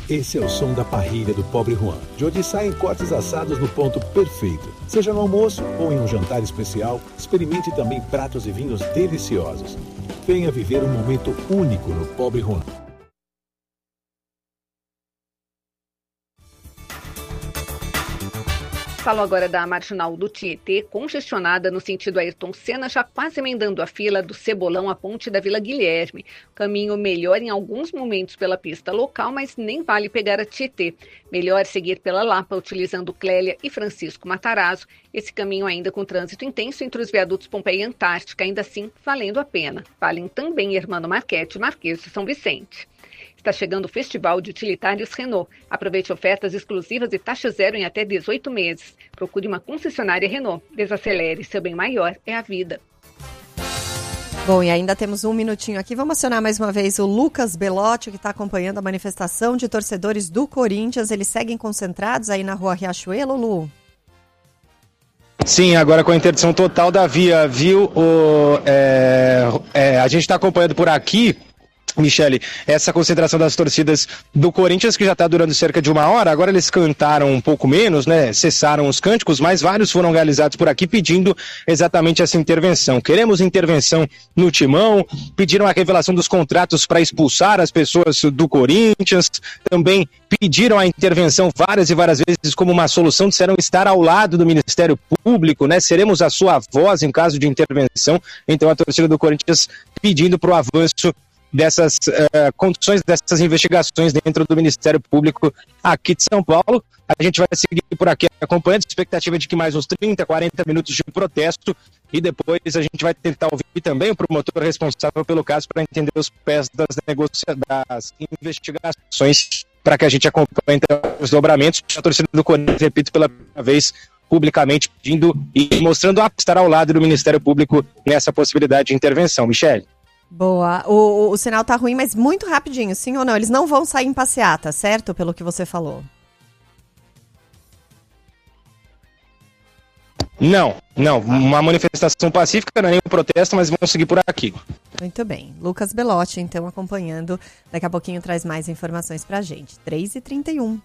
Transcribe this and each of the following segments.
Esse é o som da parrilha do Pobre Juan, de onde saem cortes assados no ponto perfeito. Seja no almoço ou em um jantar especial, experimente também pratos e vinhos deliciosos. Venha viver um momento único no Pobre Juan. Falo agora da Marginal do Tietê, congestionada no sentido Ayrton Senna, já quase emendando a fila do Cebolão à ponte da Vila Guilherme. O caminho melhor em alguns momentos pela pista local, mas nem vale pegar a Tietê. Melhor seguir pela Lapa, utilizando Clélia e Francisco Matarazzo. Esse caminho ainda com trânsito intenso entre os viadutos Pompeia e Antártica, ainda assim valendo a pena. Valem também Hermano Marchetti e Marquês de São Vicente. Está chegando o Festival de Utilitários Renault. Aproveite ofertas exclusivas e taxa zero em até 18 meses. Procure uma concessionária Renault. Desacelere, seu bem maior é a vida. Bom, e ainda temos um minutinho aqui. Vamos acionar mais uma vez o Lucas Belotti, que está acompanhando a manifestação de torcedores do Corinthians. Eles seguem concentrados aí na rua Riachuelo, Lu? Sim, agora com a interdição total da via, viu? A gente está acompanhando por aqui, Michele, essa concentração das torcidas do Corinthians, que já está durando cerca de 1 hora. Agora eles cantaram um pouco menos, né? Cessaram os cânticos, mas vários foram realizados por aqui pedindo exatamente essa intervenção. Queremos intervenção no Timão, pediram a revelação dos contratos para expulsar as pessoas do Corinthians, também pediram a intervenção várias e várias vezes como uma solução, disseram estar ao lado do Ministério Público, né? Seremos a sua voz em caso de intervenção. Então a torcida do Corinthians pedindo para o avanço dessas condições, dessas investigações dentro do Ministério Público aqui de São Paulo. A gente vai seguir por aqui acompanhando, expectativa de que mais uns 30, 40 minutos de protesto, e depois a gente vai tentar ouvir também o promotor responsável pelo caso para entender os pés das investigações, para que a gente acompanhe então, os dobramentos. A torcida do Corinthians, repito pela primeira vez, publicamente pedindo e mostrando estar ao lado do Ministério Público nessa possibilidade de intervenção. Michele. Boa. O sinal tá ruim, mas muito rapidinho, sim ou não? Eles não vão sair em passeata, certo? Pelo que você falou. Não. Uma manifestação pacífica, não é nenhum protesto, mas vão seguir por aqui. Muito bem. Lucas Belotti, então, acompanhando. Daqui a pouquinho traz mais informações pra gente. 3h31.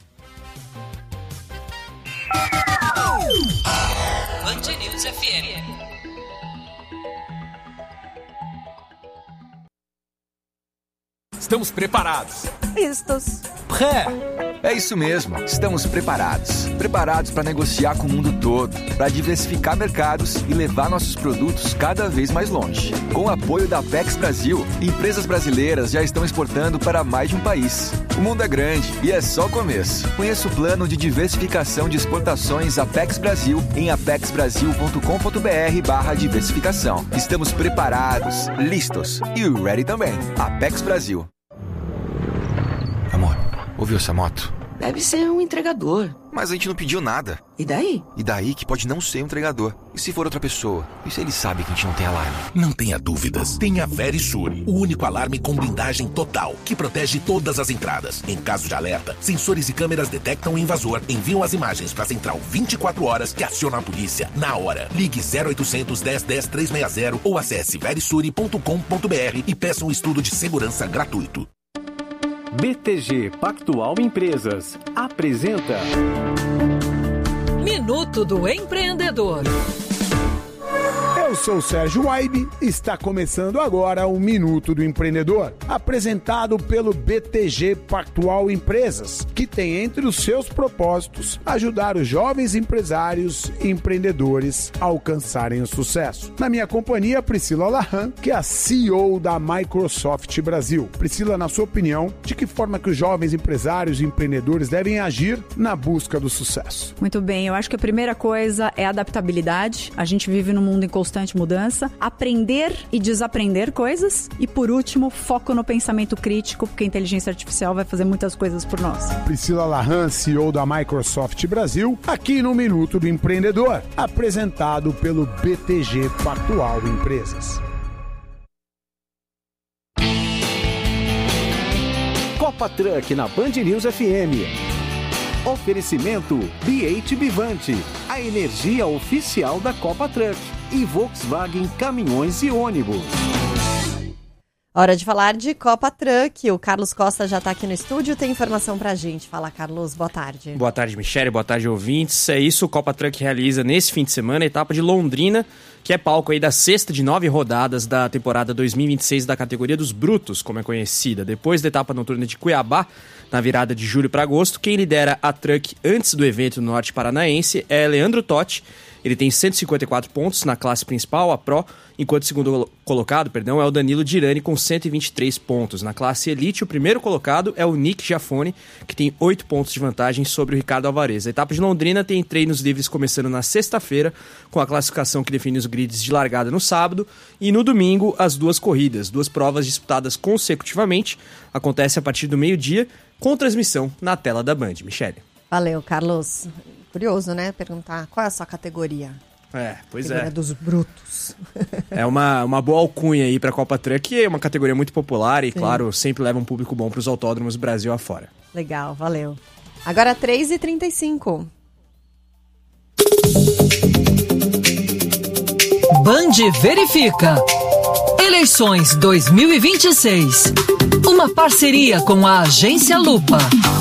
Band News FM. Estamos preparados. Listos. Pré. É isso mesmo, estamos preparados. Preparados para negociar com o mundo todo, para diversificar mercados e levar nossos produtos cada vez mais longe. Com o apoio da Apex Brasil, empresas brasileiras já estão exportando para mais de um país. O mundo é grande e é só o começo. Conheça o plano de diversificação de exportações Apex Brasil em apexbrasil.com.br/diversificação. Estamos preparados, listos e ready também. Apex Brasil. Amor, ouviu essa moto? Deve ser um entregador. Mas a gente não pediu nada. E daí? E daí que pode não ser um entregador. E se for outra pessoa? E se ele sabe que a gente não tem alarme? Não tenha dúvidas. Tenha Verisure, o único alarme com blindagem total, que protege todas as entradas. Em caso de alerta, sensores e câmeras detectam o invasor, enviam as imagens para a central 24 horas que aciona a polícia na hora. Ligue 0800 10 10 360 ou acesse verisure.com.br e peça um estudo de segurança gratuito. BTG Pactual Empresas apresenta Minuto do Empreendedor. Eu sou o Sérgio Waibe e está começando agora o Minuto do Empreendedor, apresentado pelo BTG Pactual Empresas, que tem entre os seus propósitos ajudar os jovens empresários e empreendedores a alcançarem o sucesso. Na minha companhia, Priscila Lahan, que é a CEO da Microsoft Brasil. Priscila, na sua opinião, de que forma que os jovens empresários e empreendedores devem agir na busca do sucesso? Muito bem, eu acho que a primeira coisa é a adaptabilidade. A gente vive num mundo em constante mudança, aprender e desaprender coisas e, por último, foco no pensamento crítico, porque a inteligência artificial vai fazer muitas coisas por nós. Priscila Lahan, CEO da Microsoft Brasil, aqui no Minuto do Empreendedor, apresentado pelo BTG Pactual Empresas. Copa Truck na Band News FM. Oferecimento B8 Bivante, a energia oficial da Copa Truck, e Volkswagen Caminhões e Ônibus. Hora de falar de Copa Truck. O Carlos Costa já está aqui no estúdio, tem informação pra gente. Fala, Carlos, boa tarde. Boa tarde, Michele, boa tarde, ouvintes. É isso, o Copa Truck realiza nesse fim de semana a etapa de Londrina, que é palco aí da 6ª de 9 rodadas da temporada 2026 da categoria dos brutos, como é conhecida. Depois da etapa noturna de Cuiabá, na virada de julho para agosto, quem lidera a Truck antes do evento no norte paranaense é Leandro Totti. Ele tem 154 pontos na classe principal, a Pro, enquanto o segundo colocado, é o Danilo Dirani com 123 pontos. Na classe Elite, o primeiro colocado é o Nick Giafone, que tem 8 pontos de vantagem sobre o Ricardo Alvarez. A etapa de Londrina tem treinos livres começando na sexta-feira, com a classificação que define os grids de largada no sábado, e no domingo as 2 corridas, 2 provas disputadas consecutivamente, acontece a partir do meio-dia, com transmissão na tela da Band. Michele. Valeu, Carlos. Curioso, né? Perguntar qual é a sua categoria. Pois categoria dos brutos. É uma boa alcunha aí para a Copa Truck, que é uma categoria muito popular e, sim, claro, sempre leva um público bom para os autódromos Brasil afora. Legal, valeu. Agora 3h35. Band verifica. Eleições 2026. Uma parceria com a Agência Lupa.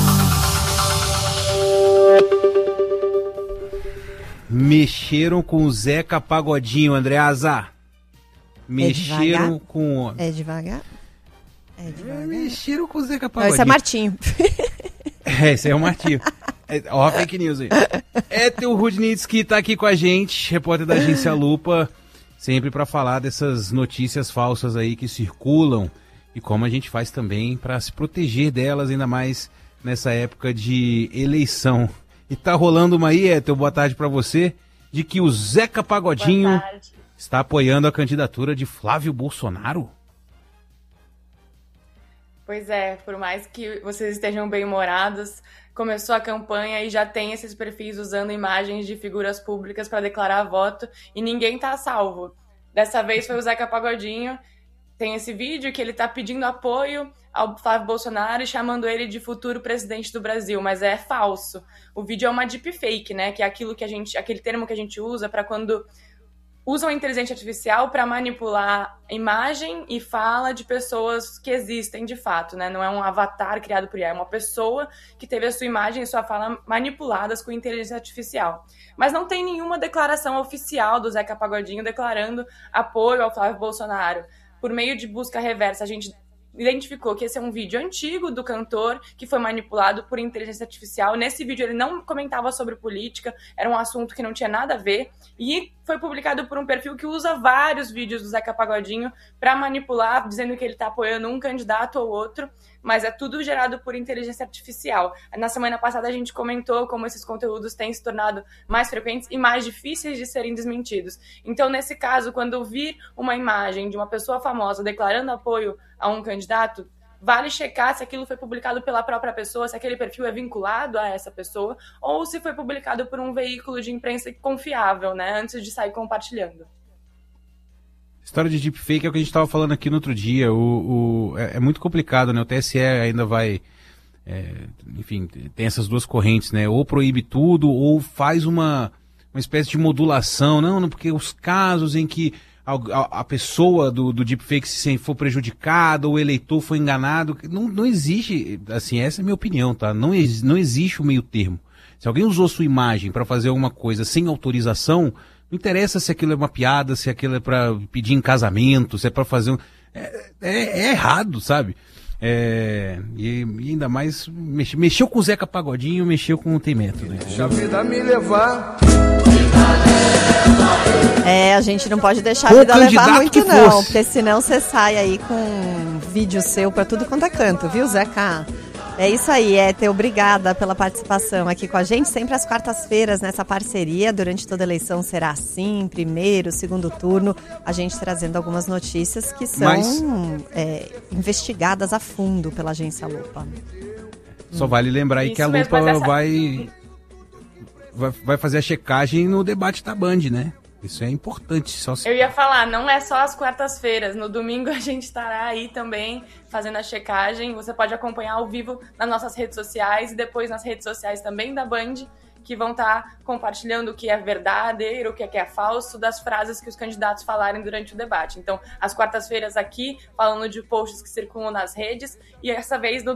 Mexeram com o Zeca Pagodinho, Andreasa. Mexeram com... É devagar? Mexeram com o Zeca Pagodinho. Não, esse é Martinho. Esse é o Martinho. Ó, fake news aí. Theo Rudnitsky tá aqui com a gente, repórter da Agência Lupa, sempre para falar dessas notícias falsas aí que circulam e como a gente faz também para se proteger delas, ainda mais nessa época de eleição. E tá rolando uma aí, Theo, boa tarde para você, de que o Zeca Pagodinho está apoiando a candidatura de Flávio Bolsonaro? Pois é, por mais que vocês estejam bem-humorados, começou a campanha e já tem esses perfis usando imagens de figuras públicas para declarar voto e ninguém tá a salvo. Dessa vez foi o Zeca Pagodinho. Tem esse vídeo que ele tá pedindo apoio ao Flávio Bolsonaro e chamando ele de futuro presidente do Brasil, mas é falso. O vídeo é uma deepfake, né? Que é aquele termo que a gente usa para quando usam a inteligência artificial para manipular imagem e fala de pessoas que existem de fato, né? Não é um avatar criado por IA, é uma pessoa que teve a sua imagem e sua fala manipuladas com inteligência artificial. Mas não tem nenhuma declaração oficial do Zeca Pagodinho declarando apoio ao Flávio Bolsonaro. Por meio de busca reversa, a gente identificou que esse é um vídeo antigo do cantor que foi manipulado por inteligência artificial. Nesse vídeo ele não comentava sobre política, era um assunto que não tinha nada a ver, e foi publicado por um perfil que usa vários vídeos do Zeca Pagodinho para manipular, dizendo que ele está apoiando um candidato ou outro, mas é tudo gerado por inteligência artificial. Na semana passada a gente comentou como esses conteúdos têm se tornado mais frequentes e mais difíceis de serem desmentidos. Então, nesse caso, quando vir uma imagem de uma pessoa famosa declarando apoio a um candidato, vale checar se aquilo foi publicado pela própria pessoa, se aquele perfil é vinculado a essa pessoa, ou se foi publicado por um veículo de imprensa confiável, né, antes de sair compartilhando. História de deepfake é o que a gente estava falando aqui no outro dia. É muito complicado, né? O TSE ainda vai... enfim, tem essas duas correntes, né? Ou proíbe tudo, ou faz uma espécie de modulação. Não, porque os casos em que a pessoa do deepfake se for prejudicada, ou o eleitor foi enganado, não existe, assim, essa é a minha opinião, tá? Não existe o meio termo. Se alguém usou sua imagem para fazer alguma coisa sem autorização, não interessa se aquilo é uma piada, se aquilo é para pedir em casamento, se é para fazer é errado, sabe? E ainda mais mexeu com o Zeca Pagodinho, mexeu com o Temento, né? Deixa a vida me levar. A gente não pode deixar a vida levar muito não, porque senão você sai aí com um vídeo seu pra tudo quanto é canto, viu, Zeca? É isso aí, Theo, obrigada pela participação aqui com a gente, sempre às quartas-feiras nessa parceria, durante toda a eleição será assim, primeiro, segundo turno, a gente trazendo algumas notícias que são investigadas a fundo pela Agência Lupa. Só vale lembrar aí que a Lupa vai fazer a checagem no debate da Band, né? Isso é importante. Eu ia falar, não é só às quartas-feiras. No domingo a gente estará aí também fazendo a checagem. Você pode acompanhar ao vivo nas nossas redes sociais e depois nas redes sociais também da Band. que vão estar compartilhando o que é verdadeiro, o que é falso, das frases que os candidatos falarem durante o debate. Então, às quartas-feiras aqui, falando de posts que circulam nas redes, e essa vez no